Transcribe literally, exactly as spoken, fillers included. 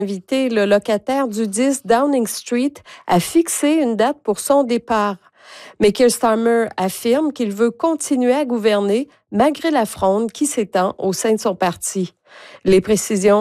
invité le locataire du dix Downing Street à fixer une date pour son départ. Mais Keir Starmer affirme qu'il veut continuer à gouverner malgré la fronde qui s'étend au sein de son parti. Les précisions